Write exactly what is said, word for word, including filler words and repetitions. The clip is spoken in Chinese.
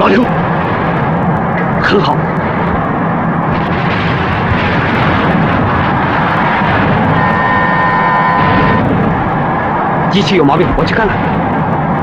老刘，很好。机器有毛病，我去看看。